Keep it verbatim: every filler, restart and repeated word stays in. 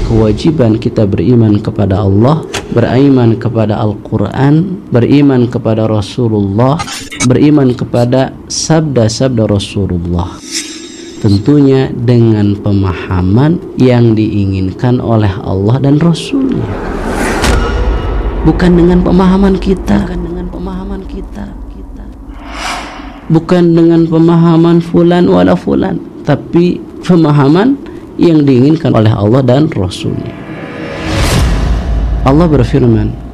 kewajiban kita beriman kepada Allah, beriman kepada Al-Quran, beriman kepada Rasulullah, beriman kepada sabda-sabda Rasulullah. Tentunya dengan pemahaman yang diinginkan oleh Allah dan Rasulnya, bukan dengan pemahaman kita, bukan dengan pemahaman kita, kita. bukan dengan pemahaman fulan wala fulan, tapi pemahaman yang diinginkan oleh Allah dan Rasulnya. Allah berfirman,